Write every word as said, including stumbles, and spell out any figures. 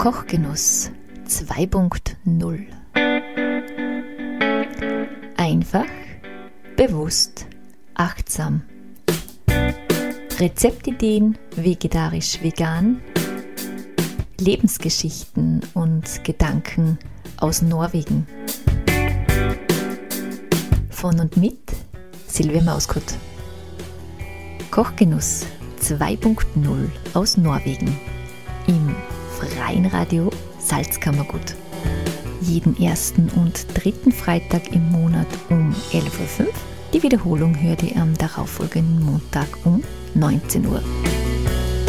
Kochgenuss zwei Punkt null. Einfach, bewusst, achtsam. Rezeptideen vegetarisch-vegan, Lebensgeschichten und Gedanken aus Norwegen. Von und mit Silvia Mauskott. Kochgenuss zwei Punkt null aus Norwegen im freien Radio Salzkammergut. Jeden ersten und dritten Freitag im Monat um elf Uhr fünf. Die Wiederholung hört ihr am darauffolgenden Montag um neunzehn Uhr.